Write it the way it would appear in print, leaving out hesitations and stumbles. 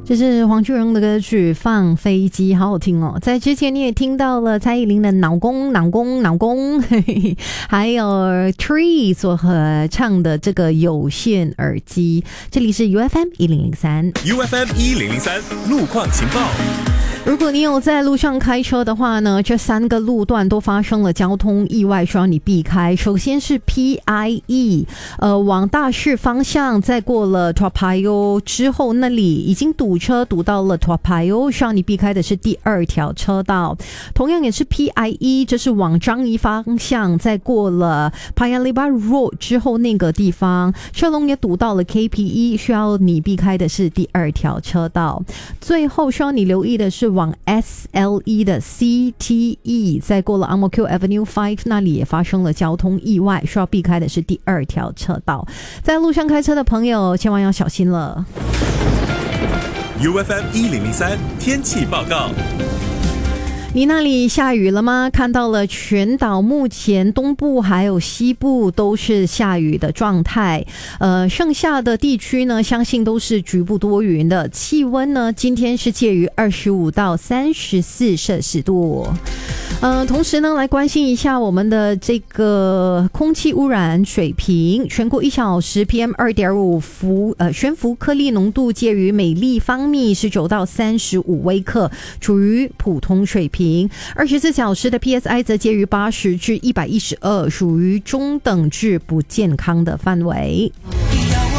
这是黄俊荣的歌曲《放飞机》，好好听哦。在之前你也听到了蔡依林的脑公还有 Tree 所合唱的这个有线耳机。这里是 UFM 1003 UFM 1003路况情报。 如果你有在路上开车的话呢，这3个路段都发生了交通意外，需要你避开。首先是 PIE， 往大市方向，再过了 Toa Payoh 之后，那里已经堵车，堵到了 Toa Payoh， 需要你避开的是第2条车道。同样也是 PIE， 这是往樟宜方向，再过了 Paya Lebar Road 之后那个地方，车龙也堵到了 KPE， 需要你避开的是第2条车道。最后需要你留意的是往 SLE 的 CTE， 再过了 Ang Mo Kio Avenue 5， 那里也发生了交通意外，需要避开的是第2条车道。在路上开车的朋友千万要小心了。 UFM 1003天气报告。 你那里下雨了吗？看到了全岛目前东部还有西部都是下雨的状态，剩下的地区呢，相信都是局部多云的。气温呢，今天是介于25到34摄氏度。同时呢，来关心一下我们的这个空气污染水平。全国1小时 PM2.5 悬浮颗粒浓度介于每立方米19到35微克，处于普通水平。24小时的 PSI 则介于80至112，属于中等至不健康的范围。